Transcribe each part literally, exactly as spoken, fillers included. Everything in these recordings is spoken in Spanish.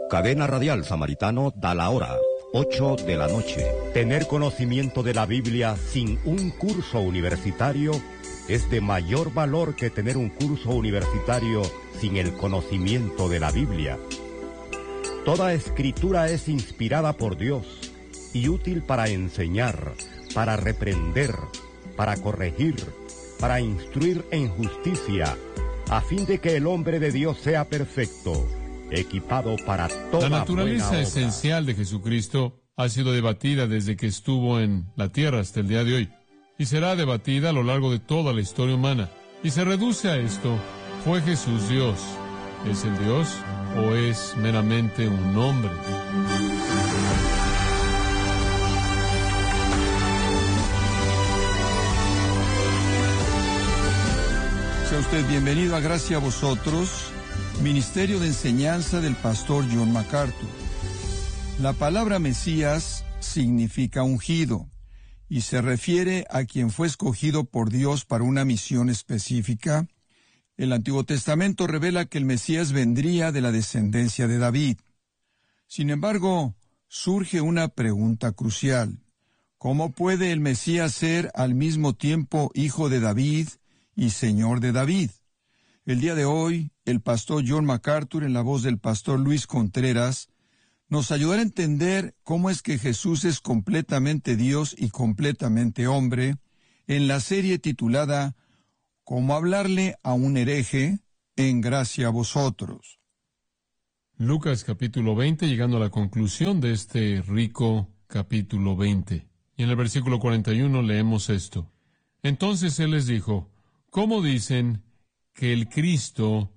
Cadena Radial Samaritano da la hora, ocho de la noche. Tener conocimiento de la Biblia sin un curso universitario es de mayor valor que tener un curso universitario sin el conocimiento de la Biblia. Toda escritura es inspirada por Dios y útil para enseñar, para reprender, para corregir, para instruir en justicia, a fin de que el hombre de Dios sea perfecto, equipado para toda La naturaleza buena obra. esencial de Jesucristo ha sido debatida desde que estuvo en la tierra hasta el día de hoy, y será debatida a lo largo de toda la historia humana. Y se reduce a esto: ¿fue Jesús Dios? ¿Es el Dios o es meramente un hombre? Sea usted bienvenido a Gracia a Vosotros, Ministerio de Enseñanza del Pastor John MacArthur. La palabra Mesías significa ungido y se refiere a quien fue escogido por Dios para una misión específica. El Antiguo Testamento revela que el Mesías vendría de la descendencia de David. Sin embargo, surge una pregunta crucial. ¿Cómo puede el Mesías ser al mismo tiempo hijo de David y señor de David? El día de hoy, el pastor John MacArthur, en la voz del pastor Luis Contreras, nos ayudará a entender cómo es que Jesús es completamente Dios y completamente hombre, en la serie titulada Cómo hablarle a un hereje, en Gracia a Vosotros. Lucas capítulo veinte, llegando a la conclusión de este rico capítulo veinte. Y en el versículo cuarenta y uno leemos esto. Entonces él les dijo: ¿cómo dicen que el Cristo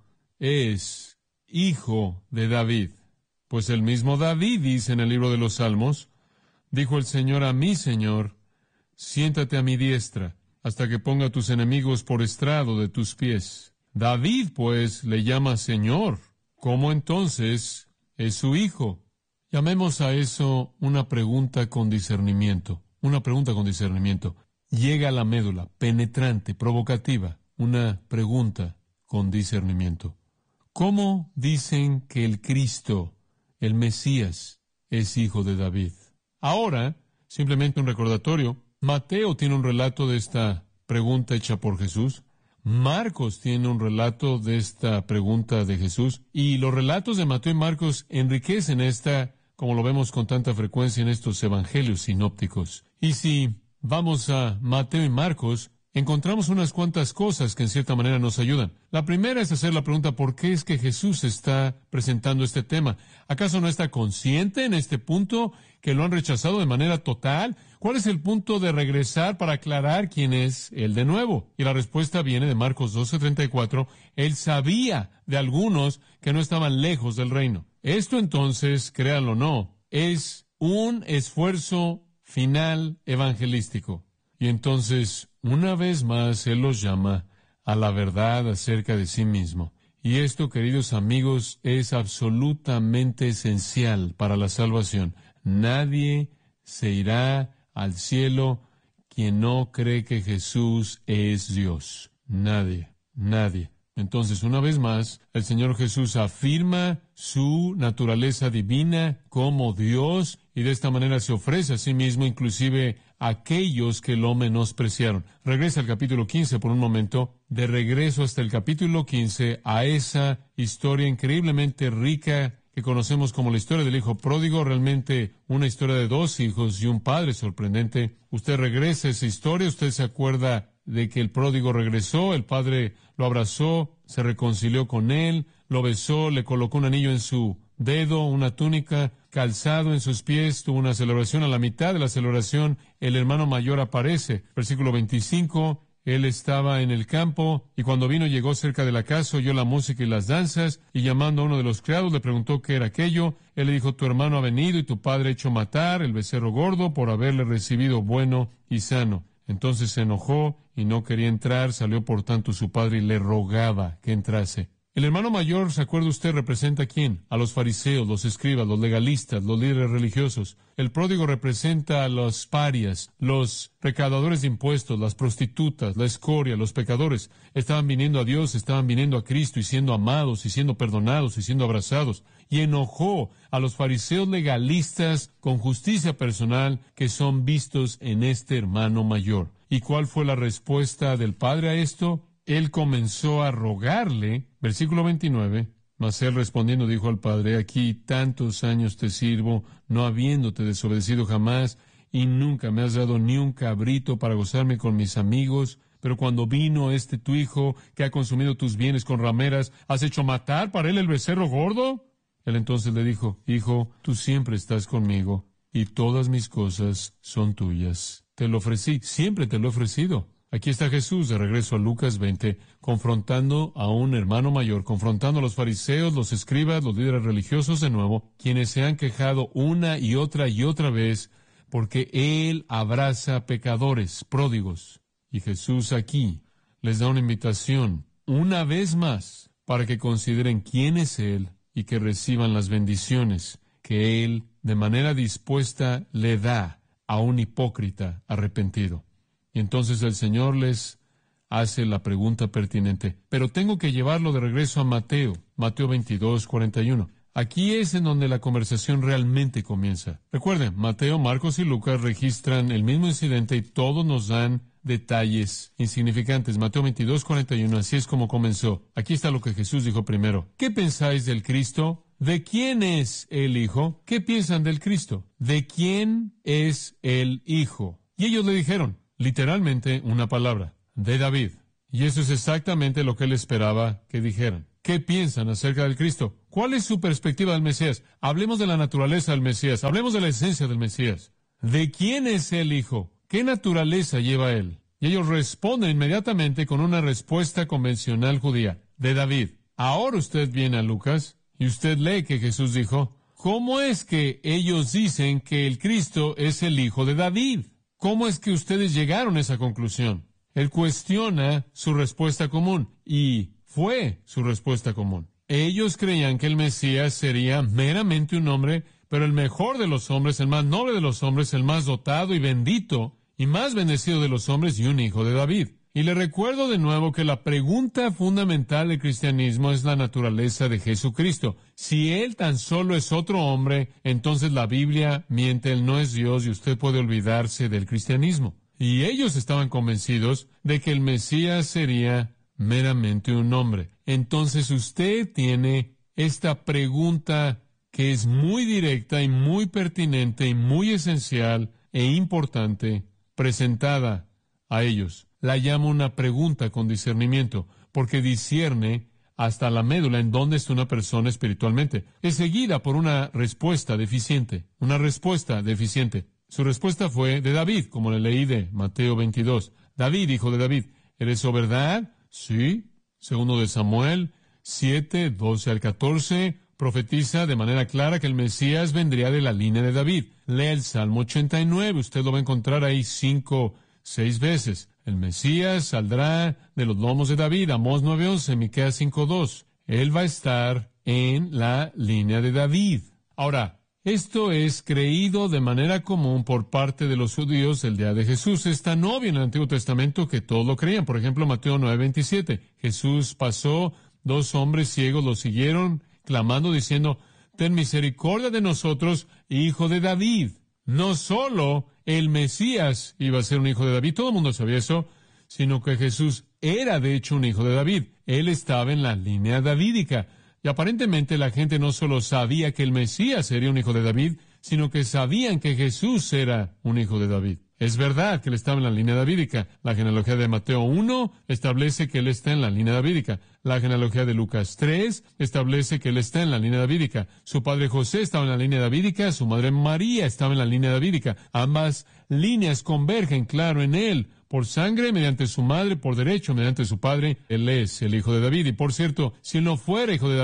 es hijo de David? Pues el mismo David dice en el libro de los Salmos: dijo el Señor a mi Señor, siéntate a mi diestra, hasta que ponga a tus enemigos por estrado de tus pies. David, pues, le llama Señor. ¿Cómo entonces es su hijo? Llamemos a eso una pregunta con discernimiento. Una pregunta con discernimiento. Llega a la médula, penetrante, provocativa. Una pregunta con discernimiento. ¿Cómo dicen que el Cristo, el Mesías, es hijo de David? Ahora, simplemente un recordatorio. Mateo tiene un relato de esta pregunta hecha por Jesús. Marcos tiene un relato de esta pregunta de Jesús. Y los relatos de Mateo y Marcos enriquecen esta, como lo vemos con tanta frecuencia en estos evangelios sinópticos. Y si vamos a Mateo y Marcos, encontramos unas cuantas cosas que en cierta manera nos ayudan. La primera es hacer la pregunta: ¿por qué es que Jesús está presentando este tema? ¿Acaso no está consciente en este punto que lo han rechazado de manera total? ¿Cuál es el punto de regresar para aclarar quién es Él de nuevo? Y la respuesta viene de Marcos doce treinta y cuatro. Él sabía de algunos que no estaban lejos del reino. Esto entonces, créanlo o no, es un esfuerzo final evangelístico. Y entonces, una vez más, Él los llama a la verdad acerca de sí mismo. Y esto, queridos amigos, es absolutamente esencial para la salvación. Nadie se irá al cielo quien no cree que Jesús es Dios. Nadie, nadie. Entonces, una vez más, el Señor Jesús afirma su naturaleza divina como Dios, y de esta manera se ofrece a sí mismo, inclusive a aquellos que lo menospreciaron. Regresa al capítulo quince por un momento. De regreso hasta el capítulo quince, a esa historia increíblemente rica que conocemos como la historia del hijo pródigo, realmente una historia de dos hijos y un padre sorprendente. Usted regresa a esa historia, usted se acuerda de que el pródigo regresó, el padre lo abrazó, se reconcilió con él, lo besó, le colocó un anillo en su dedo, una túnica, calzado en sus pies, tuvo una celebración. A la mitad de la celebración, el hermano mayor aparece. Versículo veinticinco, él estaba en el campo, y cuando vino llegó cerca de la casa, oyó la música y las danzas, y llamando a uno de los criados le preguntó qué era aquello. Él le dijo: tu hermano ha venido y tu padre ha hecho matar el becerro gordo por haberle recibido bueno y sano. Entonces se enojó y no quería entrar. Salió por tanto su padre y le rogaba que entrase. El hermano mayor, ¿se acuerda usted, representa a quién? A los fariseos, los escribas, los legalistas, los líderes religiosos. El pródigo representa a los parias, los recaudadores de impuestos, las prostitutas, la escoria, los pecadores. Estaban viniendo a Dios, estaban viniendo a Cristo y siendo amados y siendo perdonados y siendo abrazados. Y enojó a los fariseos legalistas con justicia personal que son vistos en este hermano mayor. ¿Y cuál fue la respuesta del Padre a esto? Él comenzó a rogarle, versículo veintinueve, mas él respondiendo dijo al Padre, aquí tantos años te sirvo, no habiéndote desobedecido jamás, y nunca me has dado ni un cabrito para gozarme con mis amigos, pero cuando vino este tu hijo, que ha consumido tus bienes con rameras, ¿has hecho matar para él el becerro gordo? Él entonces le dijo, hijo, tú siempre estás conmigo, y todas mis cosas son tuyas. Te lo ofrecí, siempre te lo he ofrecido. Aquí está Jesús, de regreso a Lucas veinte, confrontando a un hermano mayor, confrontando a los fariseos, los escribas, los líderes religiosos de nuevo, quienes se han quejado una y otra y otra vez, porque Él abraza pecadores, pródigos. Y Jesús aquí les da una invitación, una vez más, para que consideren quién es Él y que reciban las bendiciones que Él, de manera dispuesta, le da a un hipócrita arrepentido. Y entonces el Señor les hace la pregunta pertinente. Pero tengo que llevarlo de regreso a Mateo, Mateo veintidós, cuarenta y uno. Aquí es en donde la conversación realmente comienza. Recuerden, Mateo, Marcos y Lucas registran el mismo incidente y todos nos dan detalles insignificantes. Mateo veintidós, cuarenta y uno, así es como comenzó. Aquí está lo que Jesús dijo primero. ¿Qué pensáis del Cristo? ¿De quién es el Hijo? ¿Qué piensan del Cristo? ¿De quién es el Hijo? Y ellos le dijeron, literalmente, una palabra, de David. Y eso es exactamente lo que él esperaba que dijeran. ¿Qué piensan acerca del Cristo? ¿Cuál es su perspectiva del Mesías? Hablemos de la naturaleza del Mesías. Hablemos de la esencia del Mesías. ¿De quién es el Hijo? ¿Qué naturaleza lleva él? Y ellos responden inmediatamente con una respuesta convencional judía. De David. Ahora usted viene a Lucas y usted lee que Jesús dijo, ¿cómo es que ellos dicen que el Cristo es el Hijo de David? ¿Cómo es que ustedes llegaron a esa conclusión? Él cuestiona su respuesta común, y fue su respuesta común. Ellos creían que el Mesías sería meramente un hombre, pero el mejor de los hombres, el más noble de los hombres, el más dotado y bendito, y más bendecido de los hombres, y un hijo de David. Y le recuerdo de nuevo que la pregunta fundamental del cristianismo es la naturaleza de Jesucristo. Si Él tan solo es otro hombre, entonces la Biblia miente, Él no es Dios y usted puede olvidarse del cristianismo. Y ellos estaban convencidos de que el Mesías sería meramente un hombre. Entonces usted tiene esta pregunta que es muy directa y muy pertinente y muy esencial e importante presentada a ellos. La llamo una pregunta con discernimiento, porque discierne hasta la médula en dónde está una persona espiritualmente. Es seguida por una respuesta deficiente, una respuesta deficiente. Su respuesta fue de David, como le leí de Mateo veintidós. David, hijo de David, ¿eres eso verdad? Sí. Segundo de Samuel siete, doce al catorce, profetiza de manera clara que el Mesías vendría de la línea de David. Lea el Salmo ochenta y nueve, usted lo va a encontrar ahí cinco, seis veces. El Mesías saldrá de los lomos de David, Amós nueve once, Miqueas cinco dos. Él va a estar en la línea de David. Ahora, esto es creído de manera común por parte de los judíos el día de Jesús. Es tan obvio en el Antiguo Testamento que todos lo creían. Por ejemplo, Mateo nueve veintisiete. Jesús pasó, dos hombres ciegos lo siguieron, clamando, diciendo, ten misericordia de nosotros, hijo de David. No solo el Mesías iba a ser un hijo de David, todo el mundo sabía eso, sino que Jesús era de hecho un hijo de David. Él estaba en la línea davídica. Y aparentemente la gente no solo sabía que el Mesías sería un hijo de David, sino que sabían que Jesús era un hijo de David. Es verdad que él estaba en la línea davídica. La genealogía de Mateo uno establece que él está en la línea davídica. La genealogía de Lucas tres establece que él está en la línea davídica. Su padre José estaba en la línea davídica, su madre María estaba en la línea davídica. Ambas líneas convergen, claro, en él. Por sangre, mediante su madre, por derecho, mediante su padre, él es el hijo de David. Y por cierto, si él no fuera hijo de David,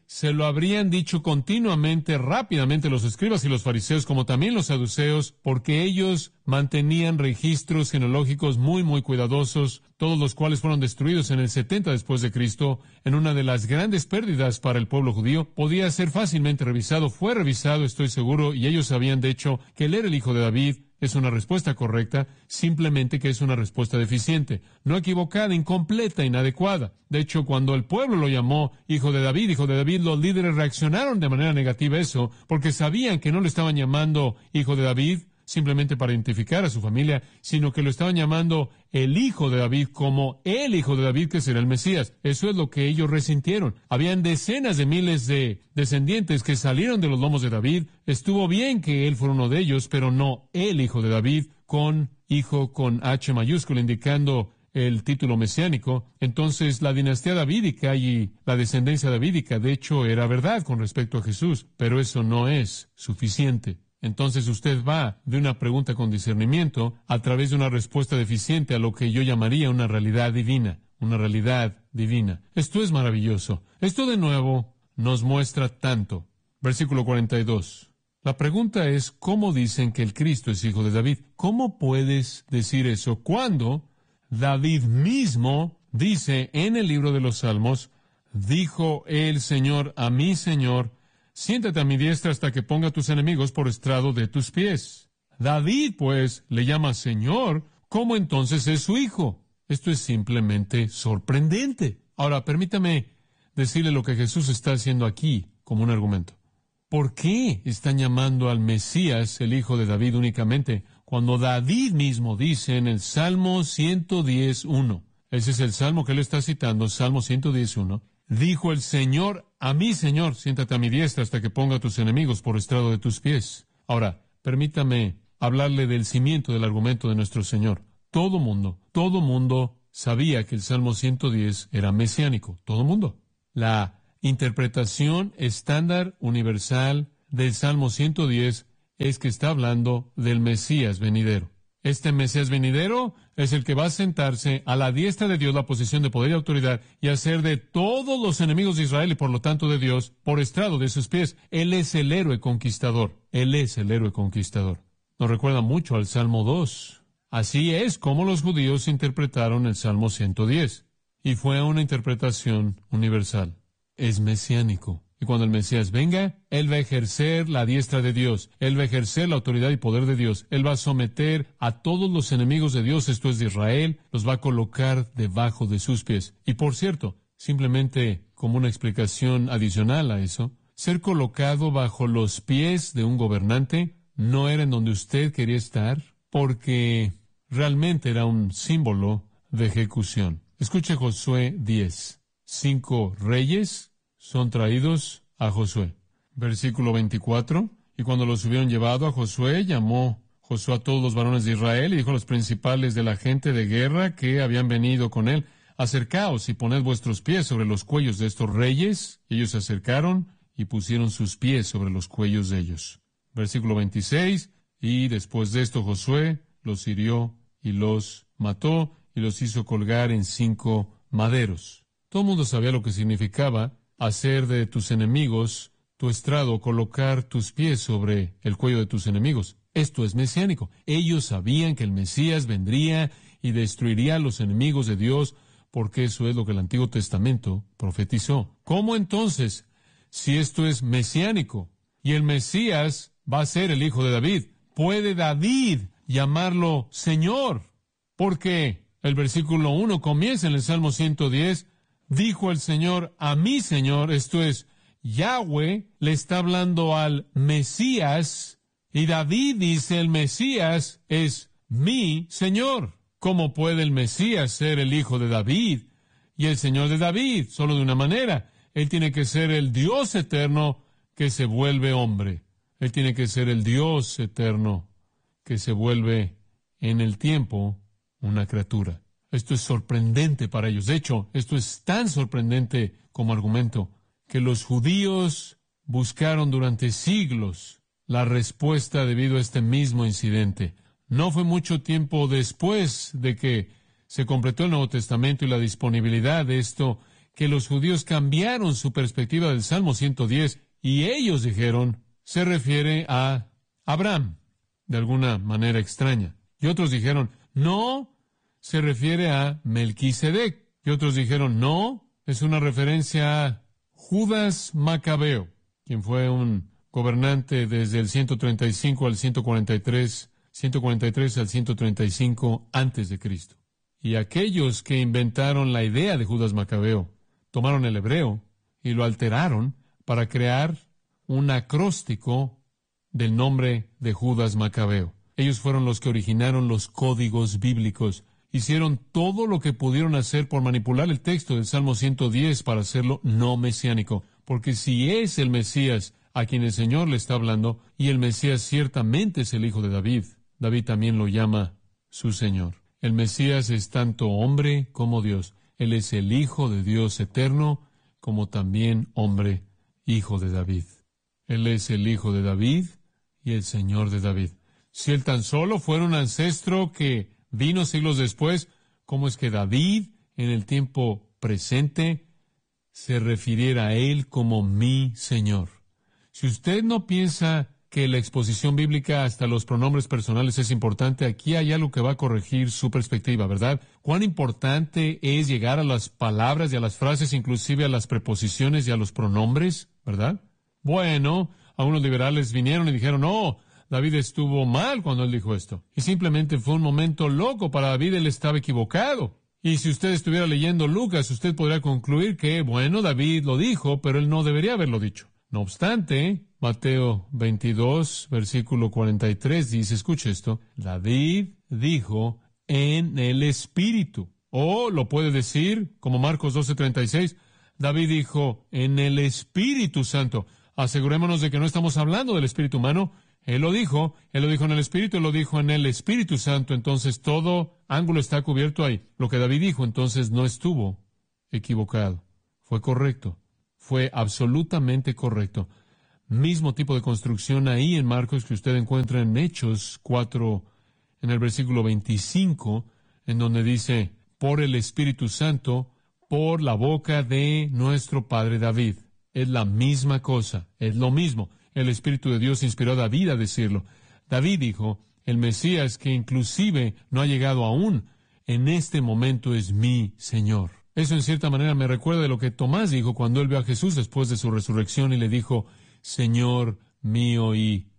se lo habrían dicho continuamente, rápidamente los escribas y los fariseos, como también los saduceos, porque ellos mantenían registros genealógicos muy, muy cuidadosos, todos los cuales fueron destruidos en el setenta después de Cristo, en una de las grandes pérdidas para el pueblo judío. Podía ser fácilmente revisado, fue revisado, estoy seguro, y ellos sabían, de hecho, que él era el hijo de David. Es una respuesta correcta, simplemente que es una respuesta deficiente, no equivocada, incompleta, inadecuada. De hecho, cuando el pueblo lo llamó hijo de David, hijo de David, los líderes reaccionaron de manera negativa a eso, porque sabían que no le estaban llamando hijo de David simplemente para identificar a su familia, sino que lo estaban llamando el hijo de David como el hijo de David, que será el Mesías. Eso es lo que ellos resintieron. Habían decenas de miles de descendientes que salieron de los lomos de David. Estuvo bien que él fuera uno de ellos, pero no el hijo de David, con hijo con H mayúscula, indicando el título mesiánico. Entonces, la dinastía davídica y la descendencia davídica, de hecho, era verdad con respecto a Jesús, pero eso no es suficiente. Entonces usted va de una pregunta con discernimiento a través de una respuesta deficiente a lo que yo llamaría una realidad divina, una realidad divina. Esto es maravilloso. Esto de nuevo nos muestra tanto. Versículo cuarenta y dos. La pregunta es, ¿cómo dicen que el Cristo es hijo de David? ¿Cómo puedes decir eso cuando David mismo dice en el libro de los Salmos, dijo el Señor a mi Señor, siéntate a mi diestra hasta que ponga a tus enemigos por estrado de tus pies? David, pues, le llama Señor, ¿cómo entonces es su hijo? Esto es simplemente sorprendente. Ahora, permítame decirle lo que Jesús está haciendo aquí como un argumento. ¿Por qué están llamando al Mesías el hijo de David únicamente, cuando David mismo dice en el Salmo ciento diez, uno? Ese es el Salmo que él está citando, Salmo ciento diez, uno. Dijo el Señor a mi Señor, siéntate a mi diestra hasta que ponga a tus enemigos por estrado de tus pies. Ahora, permítame hablarle del cimiento del argumento de nuestro Señor. Todo mundo, todo mundo sabía que el Salmo ciento diez era mesiánico. Todo mundo. La interpretación estándar universal del Salmo ciento diez es que está hablando del Mesías venidero. Este Mesías venidero es el que va a sentarse a la diestra de Dios, la posición de poder y autoridad, y hacer de todos los enemigos de Israel y por lo tanto de Dios, por estrado de sus pies. Él es el héroe conquistador. Él es el héroe conquistador. Nos recuerda mucho al Salmo dos. Así es como los judíos interpretaron el Salmo ciento diez. Y fue una interpretación universal. Es mesiánico. Y cuando el Mesías venga, Él va a ejercer la diestra de Dios. Él va a ejercer la autoridad y poder de Dios. Él va a someter a todos los enemigos de Dios, esto es de Israel, los va a colocar debajo de sus pies. Y por cierto, simplemente como una explicación adicional a eso, ser colocado bajo los pies de un gobernante no era en donde usted quería estar, porque realmente era un símbolo de ejecución. Escuche Josué diez. Cinco reyes son traídos a Josué. Versículo veinticuatro. Y cuando los hubieron llevado a Josué, llamó Josué a todos los varones de Israel y dijo a los principales de la gente de guerra que habían venido con él, acercaos y poned vuestros pies sobre los cuellos de estos reyes. Y ellos se acercaron y pusieron sus pies sobre los cuellos de ellos. Versículo veintiséis. Y después de esto Josué los hirió y los mató y los hizo colgar en cinco maderos. Todo el mundo sabía lo que significaba hacer de tus enemigos tu estrado, colocar tus pies sobre el cuello de tus enemigos. Esto es mesiánico. Ellos sabían que el Mesías vendría y destruiría a los enemigos de Dios, porque eso es lo que el Antiguo Testamento profetizó. ¿Cómo entonces, si esto es mesiánico y el Mesías va a ser el hijo de David, puede David llamarlo Señor? Porque el versículo uno comienza en el Salmo ciento diez, dijo el Señor a mi Señor, esto es, Yahweh le está hablando al Mesías, y David dice, el Mesías es mi Señor. ¿Cómo puede el Mesías ser el hijo de David y el Señor de David? Solo de una manera. Él tiene que ser el Dios eterno que se vuelve hombre. Él tiene que ser el Dios eterno que se vuelve en el tiempo una criatura. Esto es sorprendente para ellos. De hecho, esto es tan sorprendente como argumento que los judíos buscaron durante siglos la respuesta debido a este mismo incidente. No fue mucho tiempo después de que se completó el Nuevo Testamento y la disponibilidad de esto que los judíos cambiaron su perspectiva del Salmo ciento diez y ellos dijeron, se refiere a Abraham, de alguna manera extraña. Y otros dijeron, no, se refiere a Melquisedec. Y otros dijeron, no, es una referencia a Judas Macabeo, quien fue un gobernante desde el ciento treinta y cinco al ciento cuarenta y tres, ciento cuarenta y tres al ciento treinta y cinco antes de Cristo. Y aquellos que inventaron la idea de Judas Macabeo tomaron el hebreo y lo alteraron para crear un acróstico del nombre de Judas Macabeo. Ellos fueron los que originaron los códigos bíblicos. Hicieron todo lo que pudieron hacer por manipular el texto del Salmo ciento diez para hacerlo no mesiánico. Porque si es el Mesías a quien el Señor le está hablando, y el Mesías ciertamente es el hijo de David, David también lo llama su Señor. El Mesías es tanto hombre como Dios. Él es el Hijo de Dios eterno, como también hombre, hijo de David. Él es el Hijo de David y el Señor de David. Si él tan solo fuera un ancestro que vino siglos después, ¿cómo es que David, en el tiempo presente, se refiriera a él como mi Señor? Si usted no piensa que la exposición bíblica hasta los pronombres personales es importante, aquí hay algo que va a corregir su perspectiva, ¿verdad? Cuán importante es llegar a las palabras y a las frases, inclusive a las preposiciones y a los pronombres, ¿verdad? Bueno, algunos liberales vinieron y dijeron, no, David estuvo mal cuando él dijo esto. Y simplemente fue un momento loco para David, él estaba equivocado. Y si usted estuviera leyendo Lucas, usted podría concluir que, bueno, David lo dijo, pero él no debería haberlo dicho. No obstante, Mateo veintidós, versículo cuarenta y tres dice, escuche esto, David dijo en el Espíritu. O lo puede decir, como Marcos doce, treinta y seis, David dijo en el Espíritu Santo. Asegurémonos de que no estamos hablando del Espíritu humano. Él lo dijo, él lo dijo en el Espíritu, él lo dijo en el Espíritu Santo. Entonces todo ángulo está cubierto ahí. Lo que David dijo, entonces no estuvo equivocado. Fue correcto. Fue absolutamente correcto. Mismo tipo de construcción ahí en Marcos que usted encuentra en Hechos cuatro, en el versículo veinticinco, en donde dice, por el Espíritu Santo, por la boca de nuestro padre David. Es la misma cosa, es lo mismo. El Espíritu de Dios inspiró a David a decirlo. David dijo, el Mesías que inclusive no ha llegado aún, en este momento es mi Señor. Eso en cierta manera me recuerda de lo que Tomás dijo cuando él vio a Jesús después de su resurrección y le dijo, Señor mío y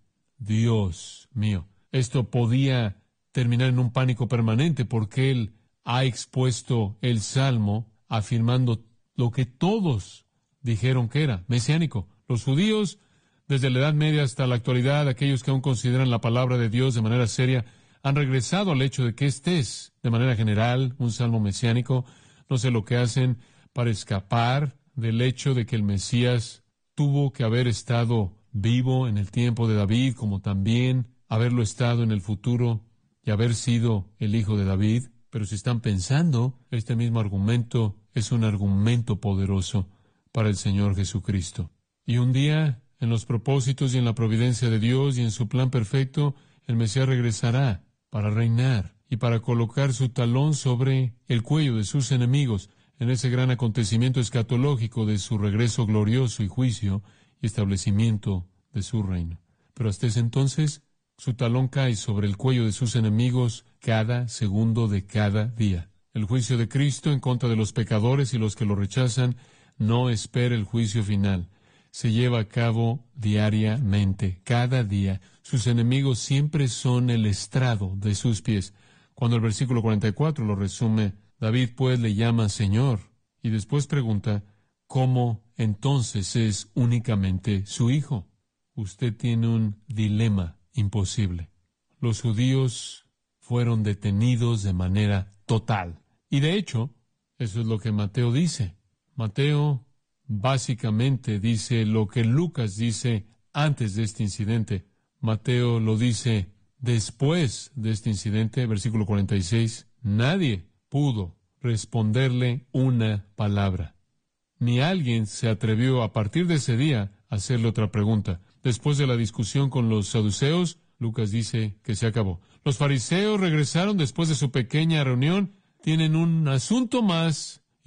Dios mío. Esto podía terminar en un pánico permanente porque él ha expuesto el Salmo afirmando lo que todos dijeron que era, mesiánico. Los judíos, desde la Edad Media hasta la actualidad, aquellos que aún consideran la palabra de Dios de manera seria, han regresado al hecho de que este es, de manera general, un salmo mesiánico. No sé lo que hacen para escapar del hecho de que el Mesías tuvo que haber estado vivo en el tiempo de David, como también haberlo estado en el futuro y haber sido el hijo de David. Pero si están pensando, este mismo argumento es un argumento poderoso para el Señor Jesucristo. Y un día, en los propósitos y en la providencia de Dios y en su plan perfecto, el Mesías regresará para reinar y para colocar su talón sobre el cuello de sus enemigos en ese gran acontecimiento escatológico de su regreso glorioso y juicio y establecimiento de su reino. Pero hasta ese entonces, su talón cae sobre el cuello de sus enemigos cada segundo de cada día. El juicio de Cristo en contra de los pecadores y los que lo rechazan no espera el juicio final. Se lleva a cabo diariamente, cada día. Sus enemigos siempre son el estrado de sus pies. Cuando el versículo cuarenta y cuatro lo resume, David pues le llama Señor y después pregunta, ¿cómo entonces es únicamente su hijo? Usted tiene un dilema imposible. Los judíos fueron detenidos de manera total. Y de hecho, eso es lo que Mateo dice. Mateo básicamente dice lo que Lucas dice antes de este incidente. Mateo lo dice después de este incidente, versículo cuarenta y seis. Nadie pudo responderle una palabra. Ni alguien se atrevió a partir de ese día a hacerle otra pregunta. Después de la discusión con los saduceos, Lucas dice que se acabó. Los fariseos regresaron después de su pequeña reunión, tienen un asunto más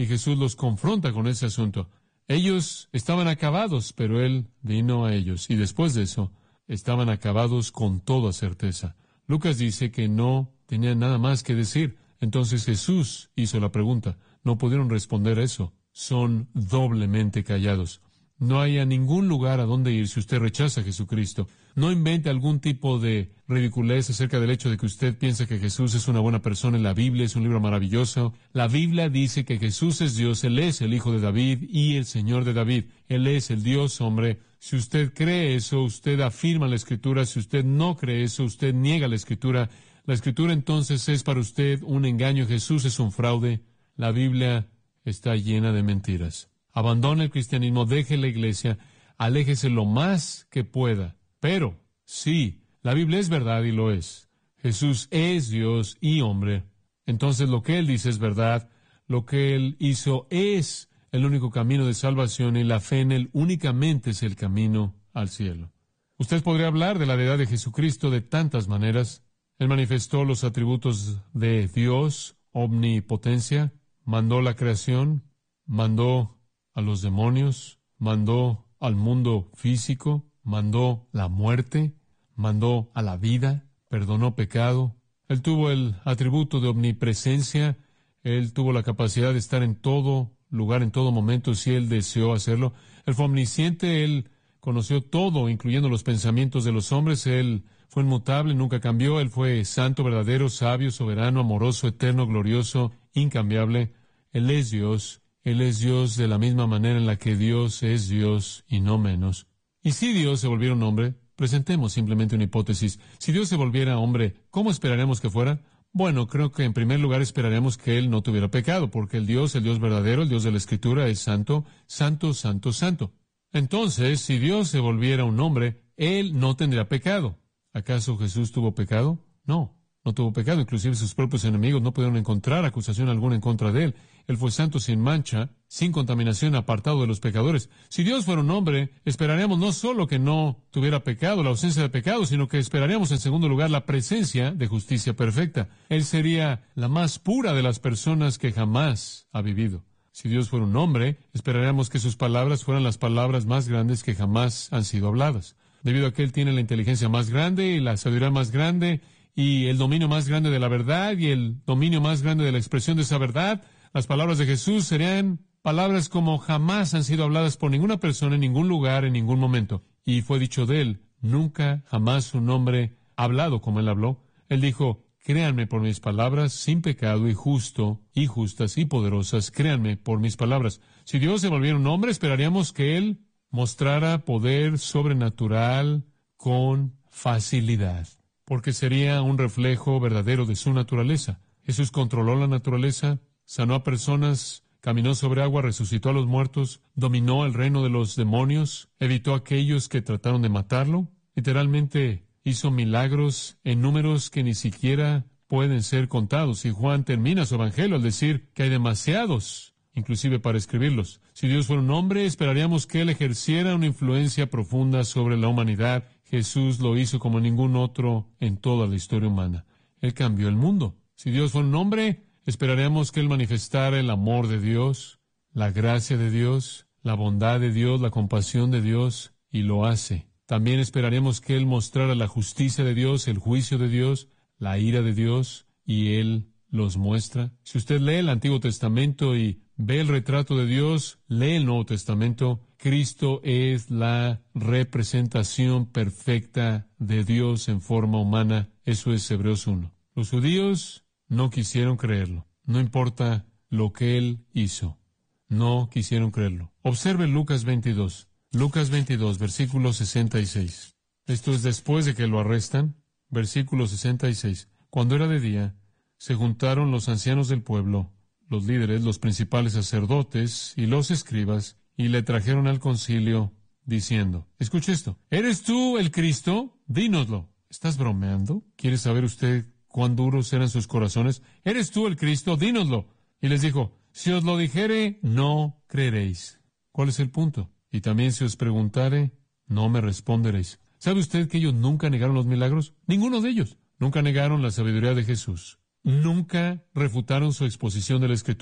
Y Jesús los confronta con ese asunto. Ellos estaban acabados, pero Él vino a ellos. Y después de eso, estaban acabados con toda certeza. Lucas dice que no tenían nada más que decir. Entonces Jesús hizo la pregunta. No pudieron responder a eso. Son doblemente callados. No hay a ningún lugar a donde ir si usted rechaza a Jesucristo. No invente algún tipo de ridiculez acerca del hecho de que usted piensa que Jesús es una buena persona en la Biblia, es un libro maravilloso. La Biblia dice que Jesús es Dios, Él es el Hijo de David y el Señor de David. Él es el Dios hombre. Si usted cree eso, usted afirma la Escritura. Si usted no cree eso, usted niega la Escritura. La Escritura entonces es para usted un engaño. Jesús es un fraude. La Biblia está llena de mentiras. Abandone el cristianismo, deje la iglesia, aléjese lo más que pueda. Pero, sí, la Biblia es verdad y lo es. Jesús es Dios y hombre. Entonces lo que Él dice es verdad. Lo que Él hizo es el único camino de salvación y la fe en Él únicamente es el camino al cielo. Usted podría hablar de la deidad de Jesucristo de tantas maneras. Él manifestó los atributos de Dios, omnipotencia, mandó la creación, mandó a los demonios, mandó al mundo físico, mandó la muerte, mandó a la vida, perdonó pecado. Él tuvo el atributo de omnipresencia, Él tuvo la capacidad de estar en todo lugar, en todo momento, si Él deseó hacerlo. Él fue omnisciente, Él conoció todo, incluyendo los pensamientos de los hombres. Él fue inmutable, nunca cambió. Él fue santo, verdadero, sabio, soberano, amoroso, eterno, glorioso, incambiable. Él es Dios. Él es Dios de la misma manera en la que Dios es Dios y no menos. Y si Dios se volviera un hombre, presentemos simplemente una hipótesis. Si Dios se volviera hombre, ¿cómo esperaremos que fuera? Bueno, creo que en primer lugar esperaremos que Él no tuviera pecado, porque el Dios, el Dios verdadero, el Dios de la Escritura, es santo, santo, santo, santo. Entonces, si Dios se volviera un hombre, Él no tendría pecado. ¿Acaso Jesús tuvo pecado? No. No tuvo pecado, inclusive sus propios enemigos no pudieron encontrar acusación alguna en contra de Él. Él fue santo, sin mancha, sin contaminación, apartado de los pecadores. Si Dios fuera un hombre, esperaríamos no solo que no tuviera pecado, la ausencia de pecado, sino que esperaríamos en segundo lugar la presencia de justicia perfecta. Él sería la más pura de las personas que jamás ha vivido. Si Dios fuera un hombre, esperaríamos que sus palabras fueran las palabras más grandes que jamás han sido habladas. Debido a que Él tiene la inteligencia más grande y la sabiduría más grande, y el dominio más grande de la verdad y el dominio más grande de la expresión de esa verdad, las palabras de Jesús serían palabras como jamás han sido habladas por ninguna persona en ningún lugar, en ningún momento. Y fue dicho de Él, nunca jamás un hombre ha hablado como Él habló. Él dijo, créanme por mis palabras, sin pecado y justo, y justas y poderosas, créanme por mis palabras. Si Dios se volviera un hombre, esperaríamos que Él mostrara poder sobrenatural con facilidad, porque sería un reflejo verdadero de su naturaleza. Jesús controló la naturaleza, sanó a personas, caminó sobre agua, resucitó a los muertos, dominó el reino de los demonios, evitó a aquellos que trataron de matarlo. Literalmente hizo milagros en números que ni siquiera pueden ser contados. Y Juan termina su evangelio al decir que hay demasiados, inclusive para escribirlos. Si Dios fuera un hombre, esperaríamos que Él ejerciera una influencia profunda sobre la humanidad. Jesús lo hizo como ningún otro en toda la historia humana. Él cambió el mundo. Si Dios fuera un hombre, esperaríamos que Él manifestara el amor de Dios, la gracia de Dios, la bondad de Dios, la compasión de Dios, y lo hace. También esperaríamos que Él mostrara la justicia de Dios, el juicio de Dios, la ira de Dios, y Él los muestra. Si usted lee el Antiguo Testamento y ve el retrato de Dios, lee el Nuevo Testamento, Cristo es la representación perfecta de Dios en forma humana. Eso es Hebreos uno. Los judíos no quisieron creerlo. No importa lo que Él hizo. No quisieron creerlo. Observe Lucas veintidós. Lucas veintidós, versículo sesenta y seis. Esto es después de que lo arrestan. Versículo sesenta y seis. Cuando era de día, se juntaron los ancianos del pueblo, los líderes, los principales sacerdotes y los escribas, y le trajeron al concilio, diciendo, escuche esto, ¿eres tú el Cristo? Dínoslo. ¿Estás bromeando? ¿Quiere saber usted cuán duros eran sus corazones? ¿Eres tú el Cristo? Dínoslo. Y les dijo, si os lo dijere, no creeréis. ¿Cuál es el punto? Y también si os preguntare, no me responderéis. ¿Sabe usted que ellos nunca negaron los milagros? Ninguno de ellos. Nunca negaron la sabiduría de Jesús. Nunca refutaron su exposición de la Escritura.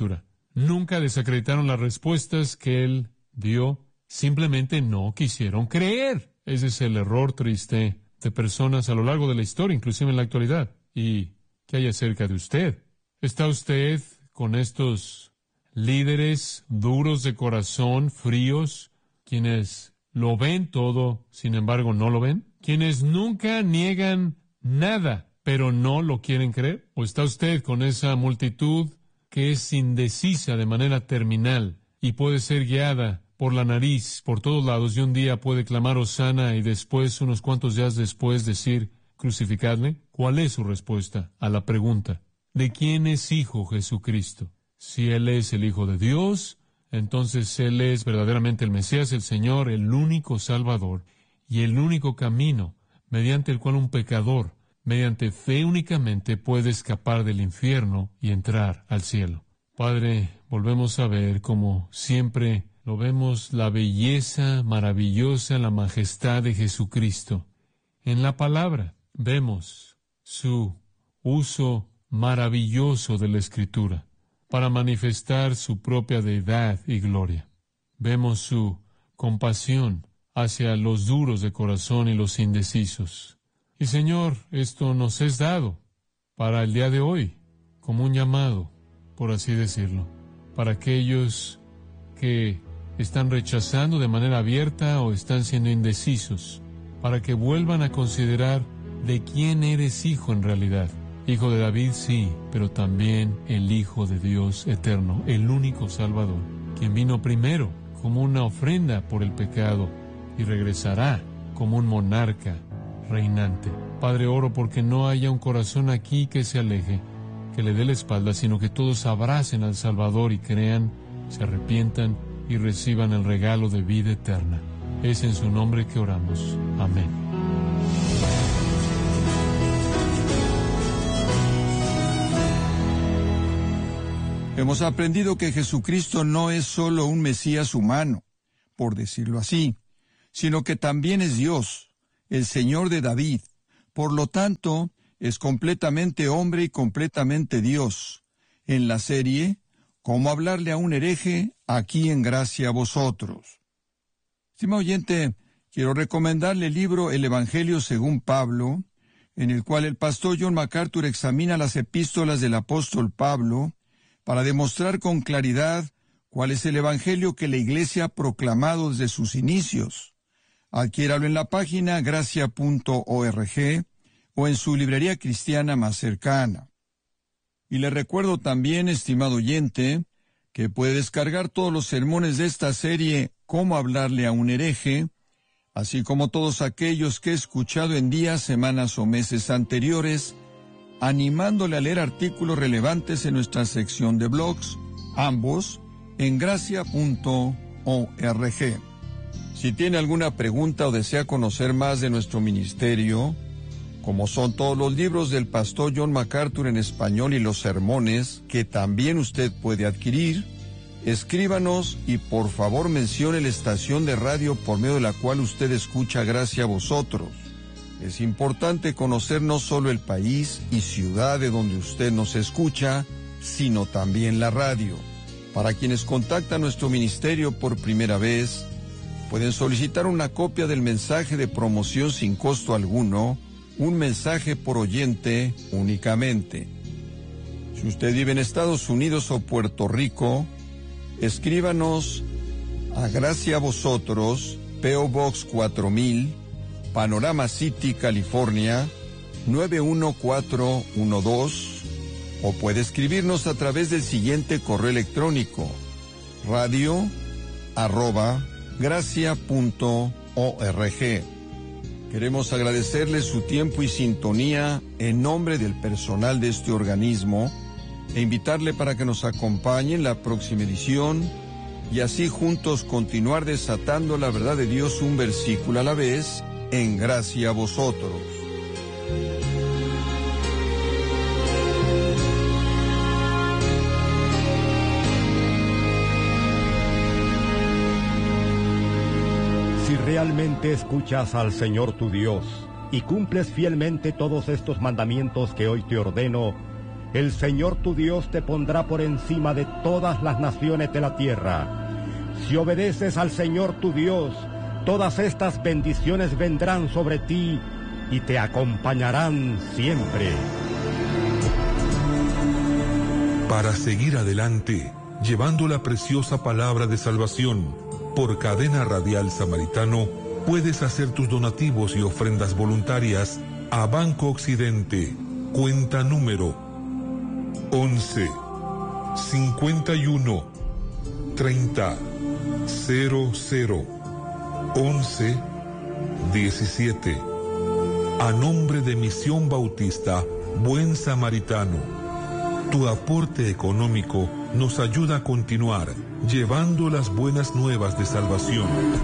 nunca desacreditaron las respuestas que él dio, simplemente no quisieron creer. Ese es el error triste de personas a lo largo de la historia, inclusive en la actualidad. ¿Y qué hay acerca de usted? ¿Está usted con estos líderes duros de corazón, fríos, quienes lo ven todo, sin embargo no lo ven? ¿Quienes nunca niegan nada, pero no lo quieren creer? ¿O está usted con esa multitud que es indecisa de manera terminal y puede ser guiada por la nariz por todos lados y un día puede clamar Hosana y después, unos cuantos días después, decir crucificadle? ¿Cuál es su respuesta a la pregunta de quién es hijo Jesucristo? Si Él es el Hijo de Dios, entonces Él es verdaderamente el Mesías, el Señor, el único Salvador y el único camino mediante el cual un pecador, mediante fe únicamente, puede escapar del infierno y entrar al cielo. Padre, volvemos a ver como siempre lo vemos, la belleza maravillosa, la majestad de Jesucristo. En la palabra vemos su uso maravilloso de la Escritura para manifestar su propia deidad y gloria. Vemos su compasión hacia los duros de corazón y los indecisos. Y Señor, esto nos es dado para el día de hoy, como un llamado, por así decirlo, para aquellos que están rechazando de manera abierta o están siendo indecisos, para que vuelvan a considerar de quién eres hijo en realidad. Hijo de David, sí, pero también el Hijo de Dios eterno, el único Salvador, quien vino primero como una ofrenda por el pecado y regresará como un monarca reinante. Padre, oro porque no haya un corazón aquí que se aleje, que le dé la espalda, sino que todos abracen al Salvador y crean, se arrepientan y reciban el regalo de vida eterna. Es en su nombre que oramos. Amén. Hemos aprendido que Jesucristo no es solo un Mesías humano, por decirlo así, sino que también es Dios, el Señor de David. Por lo tanto, es completamente hombre y completamente Dios. En la serie, ¿Cómo hablarle a un hereje? Aquí en Gracia a Vosotros. Estimado oyente, quiero recomendarle el libro El Evangelio según Pablo, en el cual el pastor John MacArthur examina las epístolas del apóstol Pablo para demostrar con claridad cuál es el Evangelio que la Iglesia ha proclamado desde sus inicios. Adquiéralo en la página gracia punto org o en su librería cristiana más cercana. Y le recuerdo también, estimado oyente, que puede descargar todos los sermones de esta serie Cómo hablarle a un hereje, así como todos aquellos que he escuchado en días, semanas o meses anteriores, animándole a leer artículos relevantes en nuestra sección de blogs, ambos en gracia punto org. Si tiene alguna pregunta o desea conocer más de nuestro ministerio, como son todos los libros del pastor John MacArthur en español y los sermones, que también usted puede adquirir, escríbanos y por favor mencione la estación de radio por medio de la cual usted escucha Gracia a Vosotros. Es importante conocer no solo el país y ciudad de donde usted nos escucha, sino también la radio. Para quienes contactan nuestro ministerio por primera vez, pueden solicitar una copia del mensaje de promoción sin costo alguno, un mensaje por oyente únicamente. Si usted vive en Estados Unidos o Puerto Rico, escríbanos a Gracia a Vosotros, P O Box cuatro mil, Panorama City, California, nueve uno cuatro uno dos, o puede escribirnos a través del siguiente correo electrónico, radio arroba gracia punto org. Queremos agradecerle su tiempo y sintonía en nombre del personal de este organismo e invitarle para que nos acompañe en la próxima edición y así juntos continuar desatando la verdad de Dios un versículo a la vez en Gracia a Vosotros. Si realmente escuchas al Señor tu Dios y cumples fielmente todos estos mandamientos que hoy te ordeno, el Señor tu Dios te pondrá por encima de todas las naciones de la tierra. Si obedeces al Señor tu Dios, todas estas bendiciones vendrán sobre ti y te acompañarán siempre. Para seguir adelante, llevando la preciosa palabra de salvación, por Cadena Radial Samaritano, puedes hacer tus donativos y ofrendas voluntarias a Banco Occidente, cuenta número once, cincuenta y uno, treinta, cero cero, once, diecisiete. A nombre de Misión Bautista Buen Samaritano, tu aporte económico nos ayuda a continuar llevando las buenas nuevas de salvación.